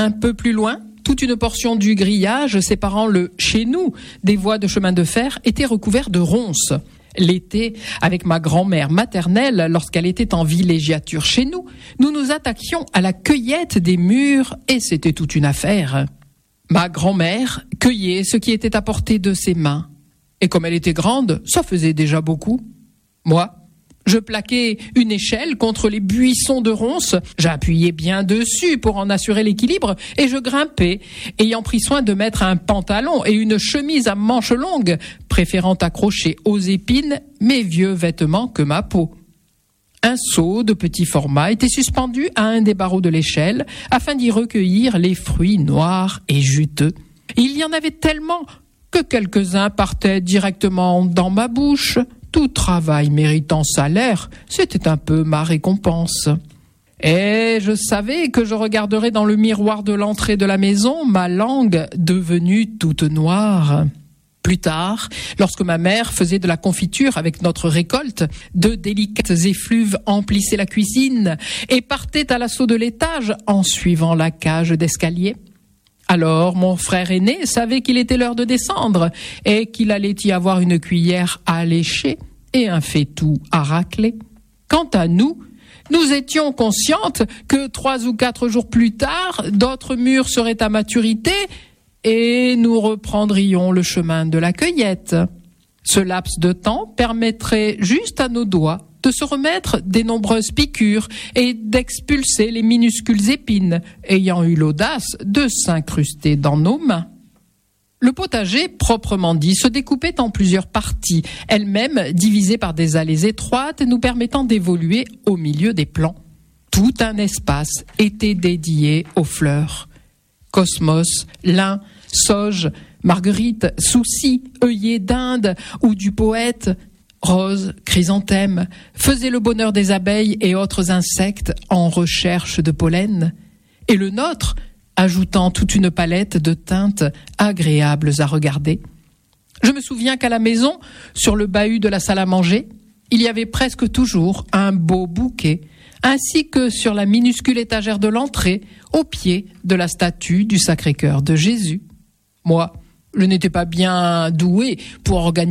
Un peu plus loin, toute une portion du grillage séparant le « chez nous » des voies de chemin de fer était recouvert de ronces. L'été, avec ma grand-mère maternelle, lorsqu'elle était en villégiature chez nous, nous nous attaquions à la cueillette des mûres et c'était toute une affaire. Ma grand-mère cueillait ce qui était à portée de ses mains. Et comme elle était grande, ça faisait déjà beaucoup. Moi, je plaquais une échelle contre les buissons de ronces, j'appuyais bien dessus pour en assurer l'équilibre et je grimpais, ayant pris soin de mettre un pantalon et une chemise à manches longues, préférant accrocher aux épines mes vieux vêtements que ma peau. Un seau de petit format était suspendu à un des barreaux de l'échelle afin d'y recueillir les fruits noirs et juteux. Il y en avait tellement que quelques-uns partaient directement dans ma bouche. Tout travail méritant salaire, c'était un peu ma récompense. Et je savais que je regarderais dans le miroir de l'entrée de la maison ma langue devenue toute noire. Plus tard, lorsque ma mère faisait de la confiture avec notre récolte, de délicates effluves emplissaient la cuisine et partaient à l'assaut de l'étage en suivant la cage d'escalier. Alors, mon frère aîné savait qu'il était l'heure de descendre et qu'il allait y avoir une cuillère à lécher et un faitout à racler. Quant à nous, nous étions conscientes que 3 ou 4 jours plus tard, d'autres mûres seraient à maturité et nous reprendrions le chemin de la cueillette. Ce laps de temps permettrait juste à nos doigts de se remettre des nombreuses piqûres et d'expulser les minuscules épines, ayant eu l'audace de s'incruster dans nos mains. Le potager, proprement dit, se découpait en plusieurs parties, elles-mêmes divisées par des allées étroites nous permettant d'évoluer au milieu des plants. Tout un espace était dédié aux fleurs. Cosmos, lin, sauge, marguerite, souci, œillet d'Inde ou du poète, roses, chrysanthèmes, faisaient le bonheur des abeilles et autres insectes en recherche de pollen. Et le nôtre, ajoutant toute une palette de teintes agréables à regarder. Je me souviens qu'à la maison, sur le bahut de la salle à manger, il y avait presque toujours un beau bouquet, ainsi que sur la minuscule étagère de l'entrée, au pied de la statue du Sacré-Cœur de Jésus. Moi, je n'étais pas bien douée pour organiser